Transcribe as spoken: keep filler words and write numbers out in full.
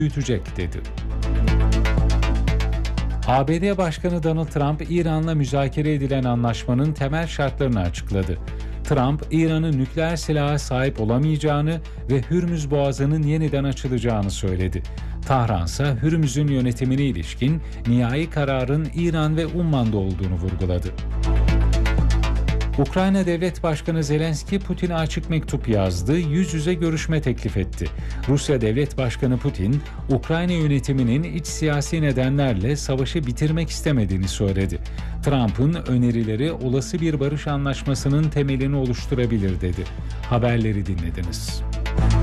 büyütecek dedi. A B D Başkanı Donald Trump, İran'la müzakere edilen anlaşmanın temel şartlarını açıkladı. Trump, İran'ın nükleer silaha sahip olamayacağını ve Hürmüz Boğazı'nın yeniden açılacağını söyledi. Tahran ise Hürmüz'ün yönetimine ilişkin nihai kararın İran ve Umman'da olduğunu vurguladı. Ukrayna Devlet Başkanı Zelenski, Putin'e açık mektup yazdı, yüz yüze görüşme teklif etti. Rusya Devlet Başkanı Putin, Ukrayna yönetiminin iç siyasi nedenlerle savaşı bitirmek istemediğini söyledi. Trump'ın önerileri olası bir barış anlaşmasının temelini oluşturabilir dedi. Haberleri dinlediniz.